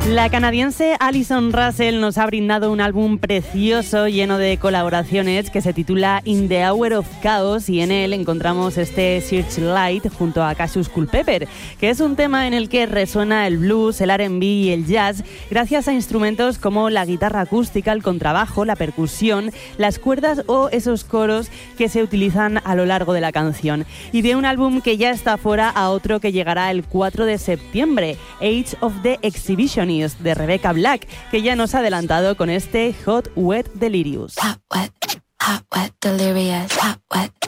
La canadiense Alison Russell nos ha brindado un álbum precioso lleno de colaboraciones que se titula In the Hour of Chaos, y en él encontramos este Searchlight junto a Cassius Culpepper, que es un tema en el que resuena el blues, el R&B y el jazz gracias a instrumentos como la guitarra acústica, el contrabajo, la percusión, las cuerdas o esos coros que se utilizan a lo largo de la canción. Y de un álbum que ya está fuera a otro que llegará el 4 de septiembre, Age of the Exhibitionist, de Rebecca Black, que ya nos ha adelantado con este Hot Wet Delirious. Hot wet delirious. Hot wet.